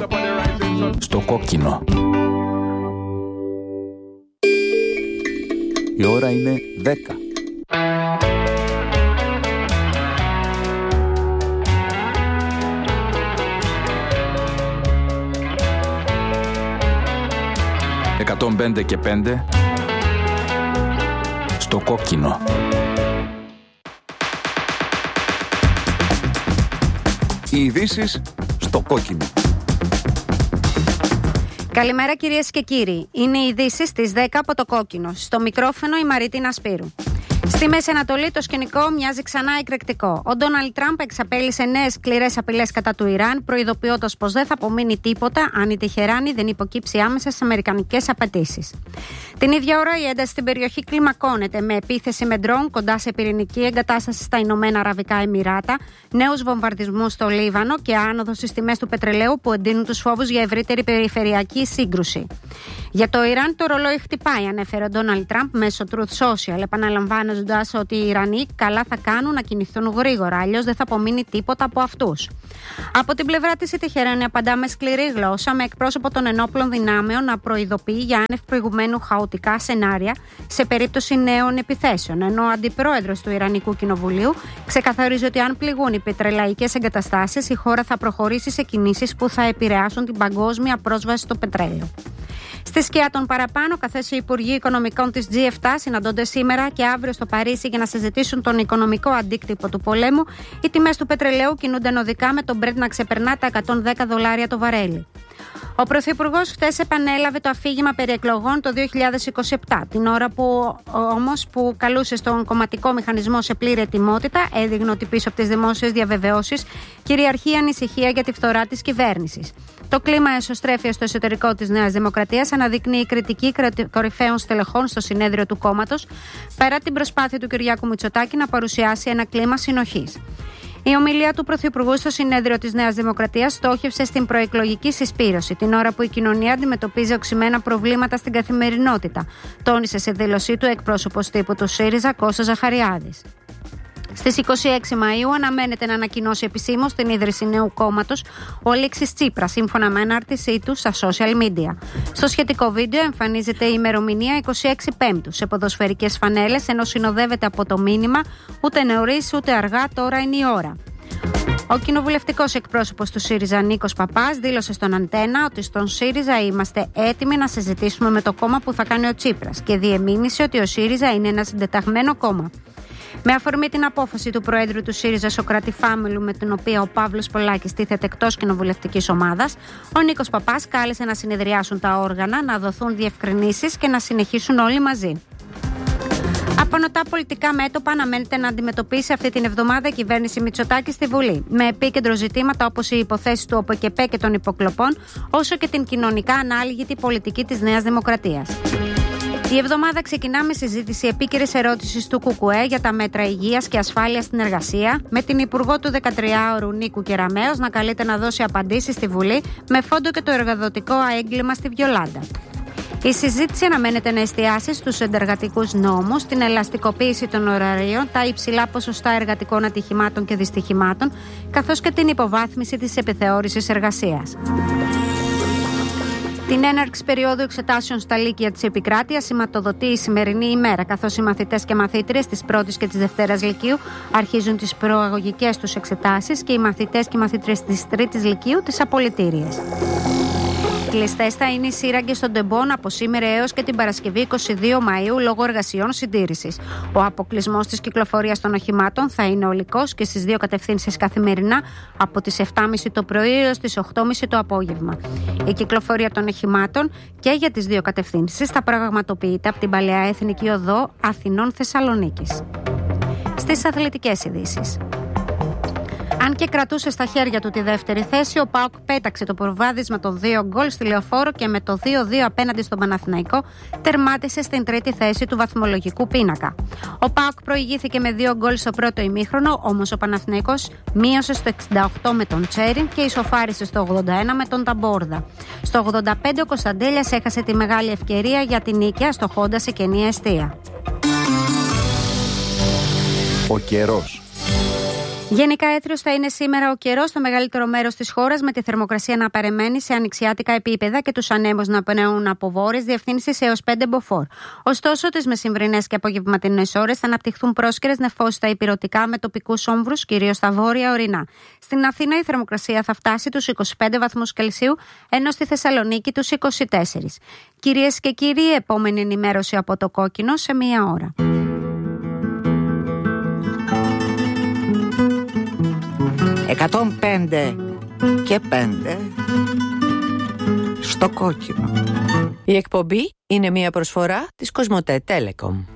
Στο κόκκινο. Η ώρα είναι 10. «105 και 5» στο κόκκινο. Οι ειδήσεις στο κόκκινο. Καλημέρα κυρίες και κύριοι. Είναι οι ειδήσεις στις 10 από το κόκκινο. Στο μικρόφωνο η Μαρίτινα Σπύρου. Στη Μέση Ανατολή το σκηνικό μοιάζει ξανά εκρηκτικό. Ο Ντόναλντ Τραμπ εξαπέλυσε νέες σκληρές απειλές κατά του Ιράν, προειδοποιώντας πως δεν θα απομείνει τίποτα αν η Τεχεράνη δεν υποκύψει άμεσα στις αμερικανικές απαιτήσεις. Την ίδια ώρα η ένταση στην περιοχή κλιμακώνεται με επίθεση με ντρόουν κοντά σε πυρηνική εγκατάσταση στα Ηνωμένα Αραβικά Εμιράτα, νέους βομβαρδισμούς στο Λίβανο και άνοδο στις τιμές του πετρελαίου που εντείνουν τους φόβους για ευρύτερη περιφερειακή σύγκρουση. Για το Ιράν το ρολόι χτυπάει, ανέφερε ο Ντόναλντ Τραμπ μέσω Truth Social, επαναλαμβάνοντας ότι οι Ιρανοί καλά θα κάνουν να κινηθούν γρήγορα, αλλιώς δεν θα απομείνει τίποτα από αυτούς. Από την πλευρά της η Τεχεράνη απαντά με σκληρή γλώσσα, με εκπρόσωπο των ενόπλων δυνάμεων να προειδοποιεί για άνευ προηγουμένου χαοτικά σενάρια σε περίπτωση νέων επιθέσεων. Ενώ ο αντιπρόεδρος του Ιρανικού Κοινοβουλίου ξεκαθαρίζει ότι αν πληγούν οι πετρελαϊκές εγκαταστάσεις, η χώρα θα προχωρήσει σε κινήσεις που θα επηρεάσουν την παγκόσμια πρόσβαση στο πετρέλαιο. Στη σκιά των παραπάνω, καθώς οι Υπουργοί Οικονομικών της G7 συναντώνται σήμερα και αύριο στο Παρίσι για να συζητήσουν τον οικονομικό αντίκτυπο του πολέμου, οι τιμές του πετρελαίου κινούνται νοδικά με τον Brent να ξεπερνά τα $110 το βαρέλι. Ο Πρωθυπουργός χτες επανέλαβε το αφήγημα περί εκλογών το 2027, την ώρα που όμως που καλούσε στον κομματικό μηχανισμό σε πλήρη ετοιμότητα, έδειχνε ότι πίσω από τις δημόσιες διαβεβαιώσεις κυριαρχεί η ανησυχία για τη φθορά της κυβέρνησης. Το κλίμα εσωστρέφειας στο εσωτερικό της Νέας Δημοκρατίας αναδεικνύει κριτική κορυφαίων στελεχών στο συνέδριο του κόμματος, παρά την προσπάθεια του Κυριάκου Μητσοτάκη να παρουσιάσει ένα κλίμα συνοχής. Η ομιλία του Πρωθυπουργού στο συνέδριο της Νέας Δημοκρατίας στόχευσε στην προεκλογική συσπήρωση, την ώρα που η κοινωνία αντιμετωπίζει οξυμένα προβλήματα στην καθημερινότητα, τόνισε σε δήλωσή του εκπρόσωπος τύπου του ΣΥΡΙΖΑ Κώστας Ζαχαριάδης. Στις 26 Μαΐου αναμένεται να ανακοινώσει επισήμως την ίδρυση νέου κόμματος ο Αλέξης Τσίπρας, σύμφωνα με ανάρτησή του στα social media. Στο σχετικό βίντεο εμφανίζεται η ημερομηνία 26 Πέμπτου σε ποδοσφαιρικές φανέλες, ενώ συνοδεύεται από το μήνυμα «Ούτε νωρίς ούτε αργά, τώρα είναι η ώρα». Ο κοινοβουλευτικός εκπρόσωπος του ΣΥΡΙΖΑ Νίκος Παπάς δήλωσε στον Αντένα ότι στον ΣΥΡΙΖΑ είμαστε έτοιμοι να συζητήσουμε με το κόμμα που θα κάνει ο Τσίπρας και διεμήνυσε ότι ο ΣΥΡΙΖΑ είναι ένα συντεταγμένο κόμμα. Με αφορμή την απόφαση του Προέδρου του ΣΥΡΙΖΑ Σωκράτη Φάμελου, με την οποία ο Παύλος Πολάκης τίθεται εκτός κοινοβουλευτικής ομάδας, ο Νίκος Παπάς κάλεσε να συνεδριάσουν τα όργανα, να δοθούν διευκρινήσεις και να συνεχίσουν όλοι μαζί. Απανωτά πολιτικά μέτωπα αναμένεται να αντιμετωπίσει αυτή την εβδομάδα η κυβέρνηση Μητσοτάκη στη Βουλή, με επίκεντρο ζητήματα όπως οι υποθέσεις του ΟΠΕΚΕΠΕ και των υποκλοπών, όσο και την κοινωνικά ανάλγητη πολιτική της Νέας Δημοκρατίας. Η εβδομάδα ξεκινά με συζήτηση επίκαιρης ερώτησης του ΚΚΕ για τα μέτρα υγείας και ασφάλειας στην εργασία, με την Υπουργό του 13ωρου Νίκου Κεραμέως να καλείται να δώσει απαντήσεις στη Βουλή, με φόντο και το εργαδοτικό έγκλημα στη Βιολάντα. Η συζήτηση αναμένεται να εστιάσει στους εντεργατικούς νόμους, την ελαστικοποίηση των ωραρίων, τα υψηλά ποσοστά εργατικών ατυχημάτων και δυστυχημάτων, καθώς και την υποβάθμιση της επιθεώρησης εργασίας. Την έναρξη περίοδου εξετάσεων στα λύκεια της επικράτειας σηματοδοτεί η σημερινή ημέρα, καθώς οι μαθητές και μαθήτριες της 1ης και της 2ης Λυκείου αρχίζουν τις προαγωγικές τους εξετάσεις και οι μαθητές και οι μαθήτριες της 3ης Λυκείου τις απολυτήριες. Κλειστές θα είναι οι σύραγγες των τεμπών από σήμερα έως και την Παρασκευή 22 Μαΐου λόγω εργασιών συντήρησης. Ο αποκλεισμός της κυκλοφορίας των οχημάτων θα είναι ολικός και στις δύο κατευθύνσεις καθημερινά από τις 7.30 το πρωί έως τις 8.30 το απόγευμα. Η κυκλοφορία των οχημάτων και για τις δύο κατευθύνσεις θα πραγματοποιείται από την Παλαιά Εθνική Οδό Αθηνών Θεσσαλονίκης. Στις αθλητικές ειδήσεις. Αν και κρατούσε στα χέρια του τη δεύτερη θέση, ο ΠΑΟΚ πέταξε το προβάδισμα των 2 γκολ στη Λεωφόρο και με το 2-2 απέναντι στον Παναθηναϊκό τερμάτισε στην τρίτη θέση του βαθμολογικού πίνακα. Ο ΠΑΟΚ προηγήθηκε με 2 γκολ στο πρώτο ημίχρονο, όμως ο Παναθηναϊκός μείωσε στο 68 με τον Τσέριν και ισοφάρισε στο 81 με τον Ταμπόρδα. Στο 85 ο Κωνσταντέλιας έχασε τη μεγάλη ευκαιρία για την νίκη, αστοχώντας σε κενή εστία. Ο καιρός. Γενικά έθριος θα είναι σήμερα ο καιρός στο μεγαλύτερο μέρος της χώρας, με τη θερμοκρασία να παρεμένει σε ανοιξιάτικα επίπεδα και τους ανέμους να πνέουν από βόρειες διευθύνσεις έως 5 μποφόρ. Ωστόσο, τις μεσημβρινές και απογευματινές ώρες θα αναπτυχθούν πρόσκαιρες νεφώσεις υπηρετικά με τοπικούς όμβρους, κυρίως στα βόρεια ορεινά. Στην Αθήνα η θερμοκρασία θα φτάσει τους 25 βαθμούς Κελσίου, ενώ στη Θεσσαλονίκη τους 24. Κυρίες και κύριοι, επόμενη ενημέρωση από το Κόκκινο σε μία ώρα. 105 και 5 στο Κόκκινο. Η εκπομπή είναι μια προσφορά της Κοσμοτέ Telecom.